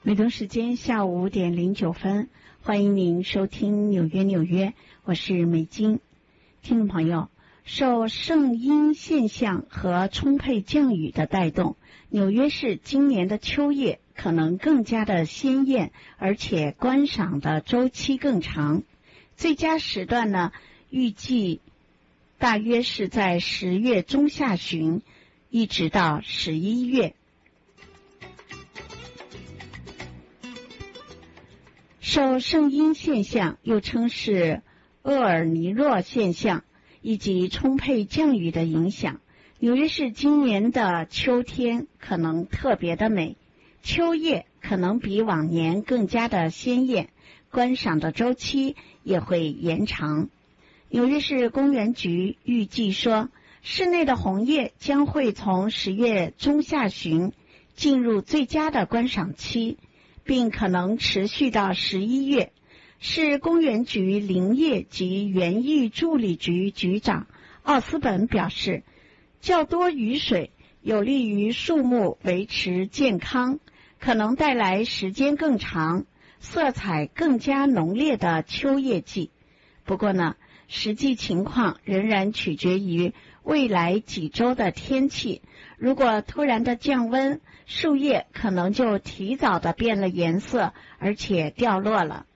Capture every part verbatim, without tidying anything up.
美东时间下午五点零九分，欢迎您收听纽约纽约，我是美金。听众朋友，受圣婴现象和充沛降雨的带动，纽约市今年的秋叶可能更加的鲜艳，而且观赏的周期更长。最佳时段呢，预计大约是在十月中下旬，一直到十一月。受圣婴现象，又称是厄尔尼诺现象，以及充沛降雨的影响，纽约市今年的秋天可能特别的美，秋叶可能比往年更加的鲜艳，观赏的周期也会延长。纽约市公园局预计说，室内的红叶将会从十月中下旬进入最佳的观赏期，并可能持续到十一月。市公园局林业及园艺助理局局长奥斯本表示，较多雨水有利于树木维持健康，可能带来时间更长、色彩更加浓烈的秋叶季。不过呢，实际情况仍然取决于未来几周的天气，如果突然的降温，树叶可能就提早的变了颜色，而且掉落了。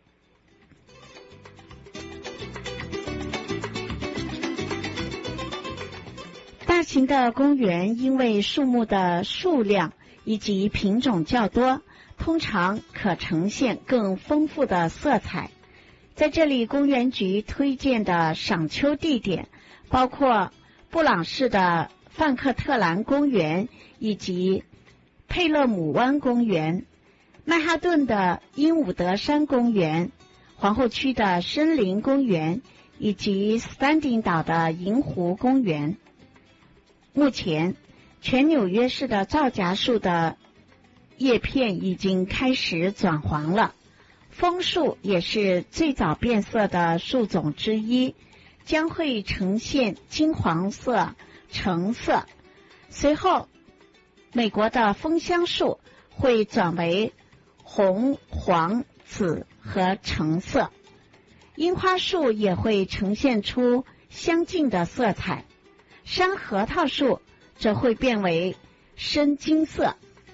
大型的公园因为树木的数量以及品种较多，通常可呈现更丰富的色彩。在这里，公园局推荐的赏秋地点包括布朗市的范克特兰公园以及佩勒姆湾公园，曼哈顿的英伍德山公园，皇后区的森林公园以及斯坦丁岛的银湖公园。目前，全纽约市的皂荚树的叶片已经开始转黄了。枫树也是最早变色的树种之一，将会呈现金黄色、橙色。随后，美国的枫香树会转为红、黄、紫和橙色。樱花树也会呈现出相近的色彩。山核桃树则会变为深金色。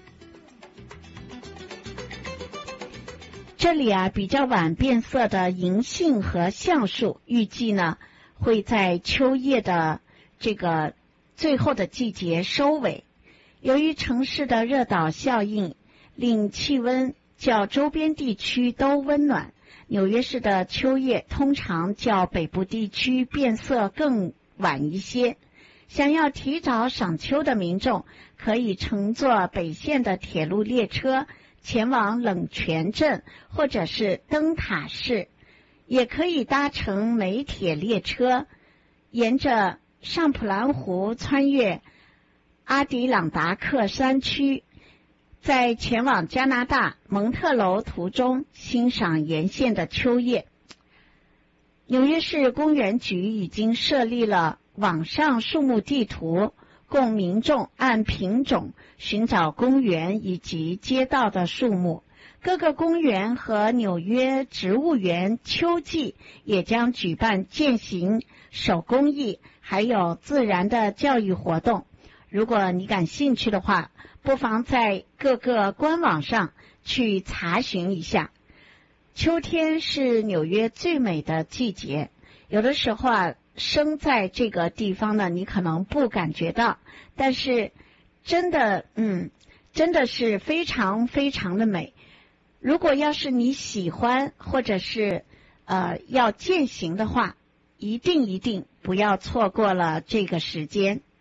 这里啊，比较晚变色的银杏和橡树，预计呢会在秋叶的这个最后的季节收尾。由于城市的热岛效应，令气温较周边地区都温暖，纽约市的秋叶通常较北部地区变色更晚一些。想要提早赏秋的民众，可以乘坐北线的铁路列车前往冷泉镇或者是灯塔市，也可以搭乘美铁列车，沿着上普兰湖穿越阿迪朗达克山区，在前往加拿大蒙特楼途中欣赏沿线的秋叶。纽约市公园局已经设立了网上树木地图，供民众按品种寻找公园以及街道的树木。各个公园和纽约植物园秋季也将举办健行、手工艺还有自然的教育活动。如果你感兴趣的话，不妨在各个官网上去查询一下。秋天是纽约最美的季节，有的时候啊，生在这个地方呢，你可能不感觉到，但是真的，嗯，真的是非常非常的美。如果要是你喜欢或者是呃要践行的话，一定一定不要错过了这个时间。